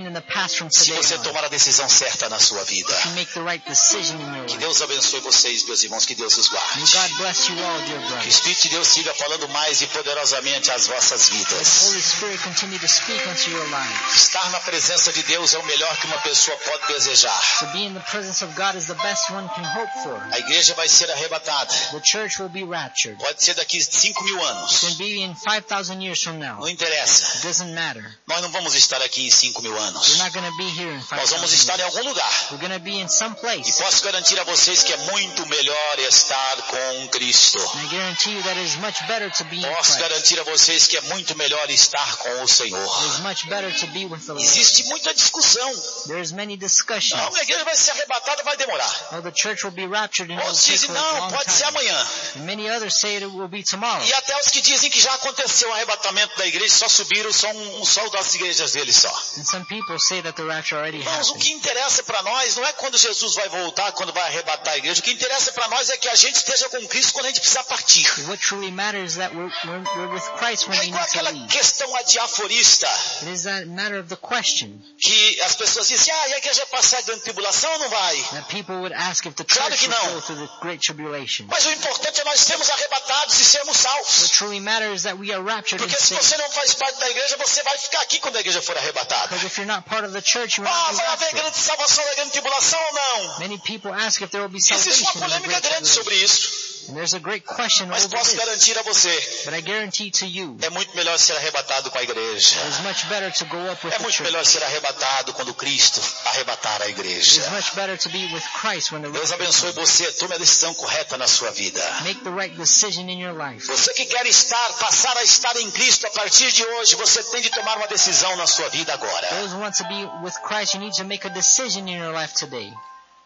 remain in the past from Se today você on. tomar a decisão certa na sua vida. If you make the right decision in your Que life. Deus abençoe vocês, meus irmãos, que Deus os May guarde. God bless you all, dear Que o brothers. Espírito de Deus siga falando mais e poderosamente às vossas Let the vidas. Holy Spirit continue to speak into your lives. Estar na presença de Deus é o melhor que uma pessoa pode desejar. To be in the presence of God is the best one can hope for. A igreja vai ser arrebatada. The church will be raptured. Pode ser daqui 5.000 It anos. can be in 5,000 years from now. Não interessa. It doesn't matter. Nós não vamos estar aqui em 5.000 anos. We're not going to be here in Nós 5,000 vamos estar em years. algum lugar. We're going to be in some E place. posso garantir a vocês que é muito melhor estar com Cristo. And I guarantee you that it is much better to be in Posso Christ. garantir a vocês que é muito melhor estar com o Senhor. It is much better to be with the Lord. Existe muita discussão. There's many discussions. Não, a igreja vai ser arrebatada, vai demorar. Oh, the church will be raptured and it will Outros take dizem, a não, long pode ser time. amanhã. And many others say it will be tomorrow. E até os que dizem que já aconteceu o arrebatamento da igreja, só subiram só das igrejas deles só. And some people say that the rapture already Irmãos, o happened. que interessa para nós não é quando Jesus vai voltar, quando vai arrebatar a igreja. O que interessa para nós é que a gente esteja com Cristo quando a gente precisar partir. What truly matters is that we're with Christ when É we igual need to aquela leave. questão adiaforista, It is that matter of the question que as pessoas dizem, e a igreja vai passar a grande tribulação ou não vai? that people would ask if the Claro church que would não. go through the great tribulation. Mas o importante é nós sermos arrebatados e sermos salvos. What truly matters is that we are raptured and Porque se saved. você não faz parte da igreja, você vai ficar aqui quando a igreja for arrebatada. Because if you're not part of the church, you will not be Vai haver raptured. grande salvação da grande tribulação ou não? Many people ask if there will be Existe salvation uma in the polêmica great grande sobre tribulation. isso. And there's a great question Mas over posso this. garantir a você, But I guarantee to you, é muito melhor ser arrebatado com a igreja. it is much better to go up with É the muito church. melhor ser arrebatado quando Cristo arrebatar a It igreja. is much better to be with Christ when the Deus rapture abençoe comes. você, tome a decisão correta na sua vida. Make the right decision in your life. Você que quer passar a estar em Cristo a partir de hoje, você tem de tomar uma decisão na sua vida agora. Those who want to be with Christ, you need to make a decision in your life today.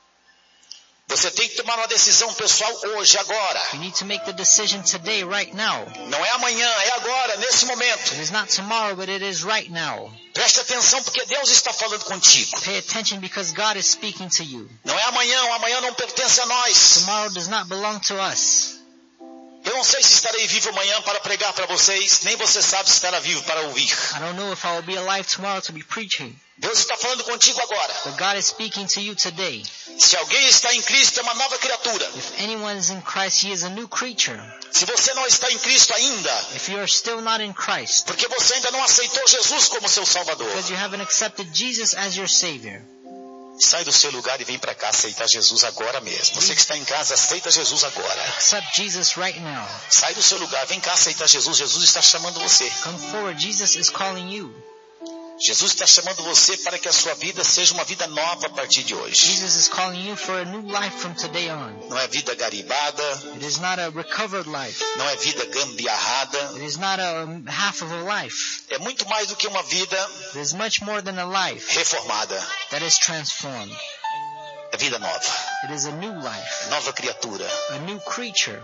Você tem que tomar uma decisão pessoal hoje, agora. You need to make the decision today, right now. Não é amanhã, é agora, nesse momento. It is not tomorrow, but it is right now. Preste atenção porque Deus está falando contigo. Pay attention because God is speaking to you. Não é amanhã, o amanhã não pertence a nós. Tomorrow does not belong to us. Eu não sei se estarei vivo amanhã para pregar para vocês, nem você sabe se estará vivo para ouvir. I don't know if I will be alive tomorrow to be preaching, Deus está falando contigo agora. but God is speaking to you today. Se alguém está em Cristo, é uma nova criatura. If anyone is in Christ, he is a new creature. Se você não está em Cristo ainda, If you are still not in Christ, porque você ainda não aceitou Jesus como seu Salvador, because you haven't accepted Jesus as your Savior, sai do seu lugar e vem para cá aceitar Jesus agora mesmo. Você que está em casa, aceita Jesus agora. accept Jesus right now. Sai do seu lugar, vem cá aceitar Jesus. Jesus está chamando você. Come forward. Jesus is calling you. Jesus está chamando você para que a sua vida seja uma vida nova a partir de hoje. Jesus is calling you for a new life from today on. Não é vida garibada, It is not a recovered life. não é vida gambiarrada. It is not a half of a life. É muito mais do que uma vida It is much more than a life reformada. that is transformed. É vida nova, It is a new life, nova criatura. a new creature.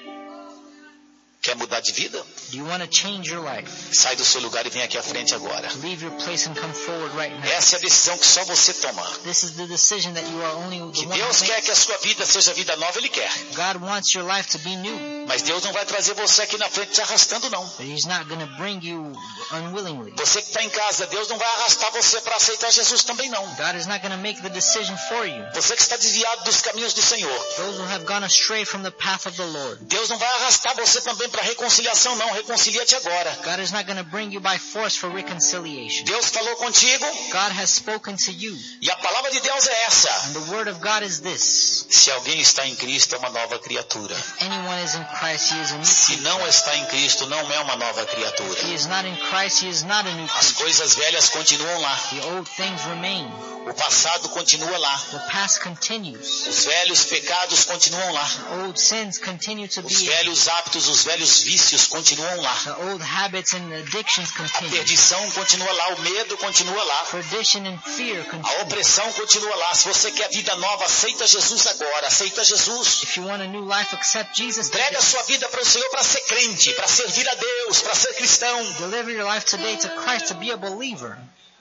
Quer mudar de vida? Do you want to change your life? Sai do seu lugar e vem aqui à frente agora. Leave your place and come forward right now. Essa é a decisão que só você toma. This is the decision that you are only the Que one Deus who quer makes. que a sua vida seja vida nova, Ele quer. God wants your life to be new, Mas Deus não vai trazer você aqui na frente te arrastando, não. but He's not going to bring you unwillingly. Você que está em casa, Deus não vai arrastar você para aceitar Jesus também, não. God is not going to make the decision for you. Você que está desviado dos caminhos do Senhor, Those who have gone astray from the path of the Lord, Deus não vai arrastar você também para reconciliação, não. Reconcilia-te agora. God is not going to bring you by force for reconciliation. Deus falou contigo God has spoken to you, e a palavra de Deus é essa. and the word of God is this: Se alguém está em Cristo, é uma nova criatura. anyone is in Christ, he is a new Se creature. não está em Cristo, não é uma nova criatura. He is not in Christ, he is not a new As creature. coisas velhas continuam lá. The old things remain. O passado continua lá. The past continues. Os velhos pecados continuam lá. Old sins continue to Os be. velhos hábitos, os velhos vícios continuam lá. The old habits and addictions A continue. perdição continua lá. O medo continua lá. Perdition and fear A continue. opressão continua lá. Se você quer vida nova, aceita Jesus agora. Aceita Jesus. If you want a new life, accept Jesus Entrega today. a sua vida para o Senhor para ser crente, para servir a Deus, para ser cristão. Deliver your life today to Christ to be a believer.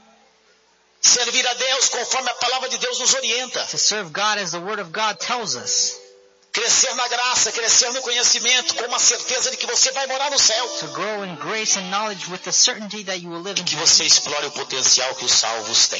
Servir a Deus conforme a palavra de Deus nos orienta. To serve God as the Word of God tells us. Crescer na graça, crescer no conhecimento, com uma certeza de que você vai morar no céu. To grow in grace and knowledge with the certainty that you will live in Que heaven. você explore o potencial que os salvos têm.